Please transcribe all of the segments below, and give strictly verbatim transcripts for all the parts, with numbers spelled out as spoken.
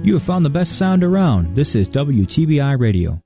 You have found the best sound around. This is W T B I Radio.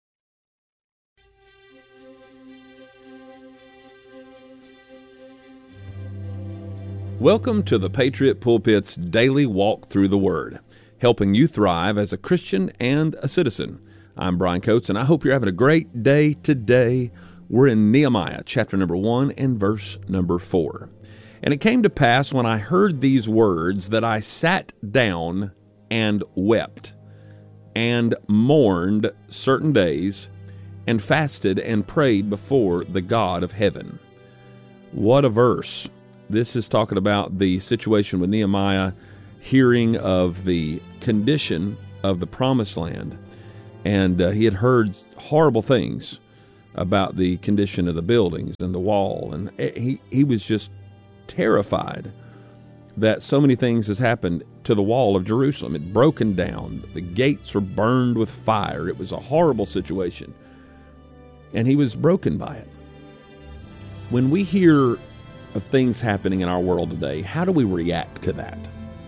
Welcome to the Patriot Pulpit's Daily Walk Through the Word, helping you thrive as a Christian and a citizen. I'm Brian Coates, and I hope you're having a great day today. We're in Nehemiah, chapter number one and verse number four. And it came to pass when I heard these words that I sat down and wept, and mourned certain days, and fasted and prayed before the God of heaven. What a verse. This is talking about the situation with Nehemiah, hearing of the condition of the promised land. And uh, he had heard horrible things about the condition of the buildings and the wall. And he, he was just terrified that so many things has happened to the wall of Jerusalem. It broken down. The gates were burned with fire. It was a horrible situation. And he was broken by it. When we hear of things happening in our world today, how do we react to that?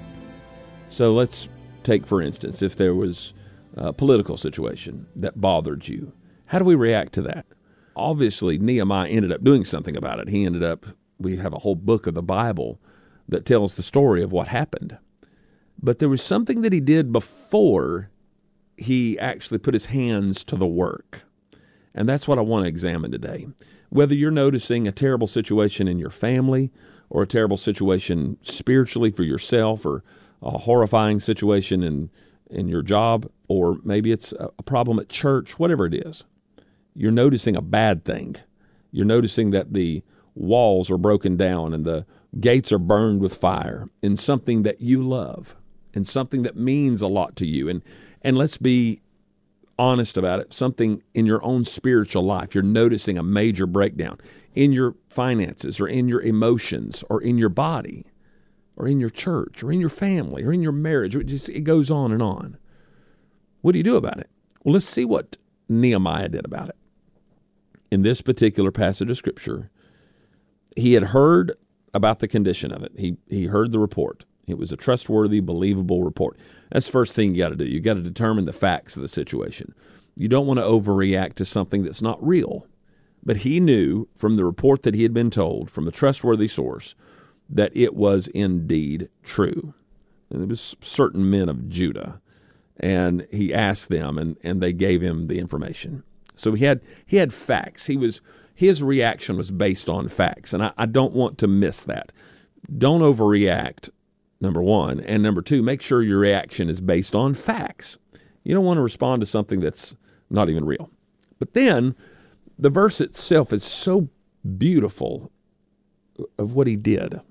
So let's take, for instance, if there was a political situation that bothered you, how do we react to that? Obviously, Nehemiah ended up doing something about it. He ended up, we have a whole book of the Bible that tells the story of what happened. But there was something that he did before he actually put his hands to the work. And that's what I want to examine today. Whether you're noticing a terrible situation in your family, or a terrible situation spiritually for yourself, or a horrifying situation in, in your job, or maybe it's a problem at church, whatever it is, you're noticing a bad thing. You're noticing that the walls are broken down and the gates are burned with fire in something that you love, and something that means a lot to you. And, and let's be honest about it, something in your own spiritual life, you're noticing a major breakdown in your finances, or in your emotions, or in your body, or in your church, or in your family, or in your marriage. It, just, it goes on and on. What do you do about it? Well, let's see what Nehemiah did about it. In this particular passage of Scripture, he had heard about the condition of it. He, he heard the report. It was a trustworthy, believable report. That's the first thing you got to do. You got to determine the facts of the situation. You don't want to overreact to something that's not real. But he knew from the report that he had been told from a trustworthy source that it was indeed true. And it was certain men of Judah, and he asked them, and, and they gave him the information. So he had he had facts. He was his reaction was based on facts, and I, I don't want to miss that. Don't overreact. Number one. And number two, make sure your reaction is based on facts. You don't want to respond to something that's not even real. But then, the verse itself is so beautiful of what he did.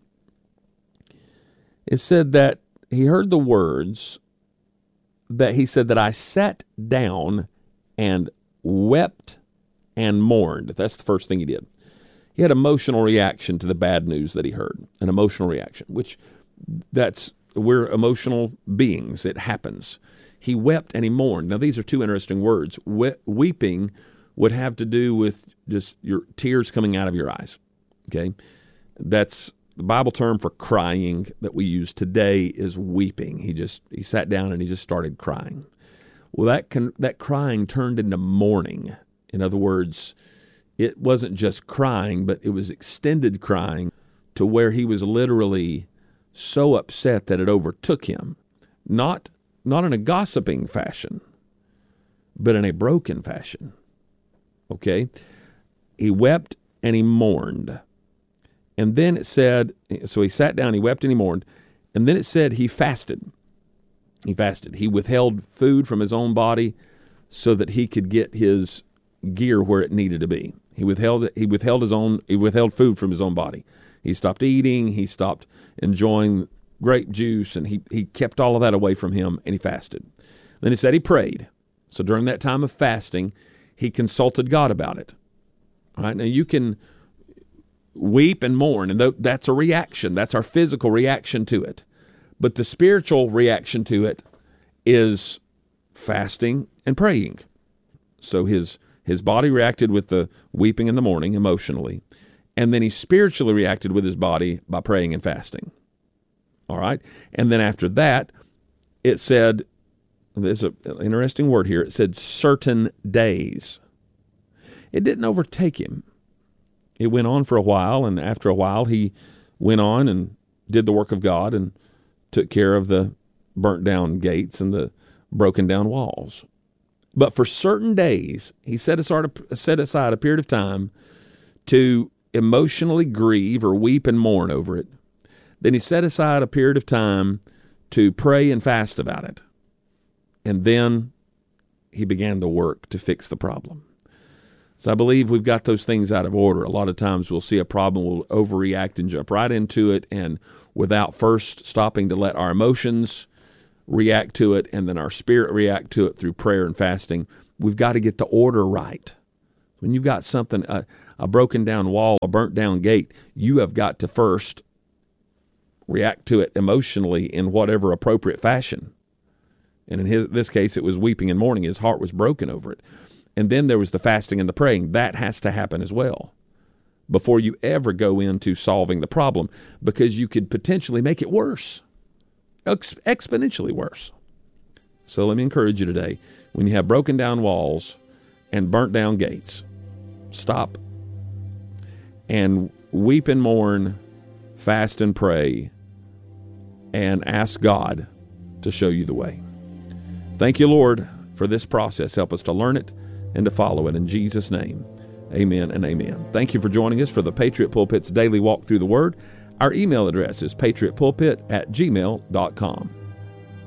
It said that he heard the words that he said that I sat down and wept and mourned. That's the first thing he did. He had emotional reaction to the bad news that he heard. An emotional reaction, which That's, we're emotional beings. It happens. He wept and he mourned. Now, these are two interesting words. We, weeping would have to do with just your tears coming out of your eyes. Okay? That's the Bible term for crying that we use today is weeping. He just, he sat down and he just started crying. Well, that can, that crying turned into mourning. In other words, it wasn't just crying, but it was extended crying to where he was literally so upset that it overtook him, not not in a gossiping fashion, but in a broken fashion. Okay? He wept and he mourned. And then it said, so he sat down, he wept and he mourned, and then it said he fasted. He fasted. He withheld food from his own body so that he could get his gear where it needed to be. He withheld he withheld his own he withheld food from his own body. He stopped eating, he stopped enjoying grape juice, and he, he kept all of that away from him, and he fasted. Then he said he prayed. So during that time of fasting, he consulted God about it. All right, now you can weep and mourn, and that's a reaction. That's our physical reaction to it. But the spiritual reaction to it is fasting and praying. So his his body reacted with the weeping in the morning emotionally, and then he spiritually reacted with his body by praying and fasting. All right? And then after that, it said there's an interesting word here. It said certain days. It didn't overtake him. It went on for a while, and after a while he went on and did the work of God and took care of the burnt down gates and the broken down walls. But for certain days, he set aside, set aside a period of time to emotionally grieve or weep and mourn over it. Then he set aside a period of time to pray and fast about it. And then he began the work to fix the problem. So I believe we've got those things out of order. A lot of times we'll see a problem, we'll overreact and jump right into it, and without first stopping to let our emotions react to it and then our spirit react to it through prayer and fasting, we've got to get the order right. When you've got something, a, a broken down wall, a burnt down gate, you have got to first react to it emotionally in whatever appropriate fashion. And in his, this case, it was weeping and mourning. His heart was broken over it. And then there was the fasting and the praying. That has to happen as well before you ever go into solving the problem, because you could potentially make it worse, ex- exponentially worse. So let me encourage you today, when you have broken down walls and burnt down gates, stop and weep and mourn, fast and pray, and ask God to show you the way. Thank you, Lord, for this process. Help us to learn it and to follow it. In Jesus' name, amen and amen. Thank you for joining us for the Patriot Pulpit's Daily Walk Through the Word. Our email address is patriot pulpit at gmail dot com.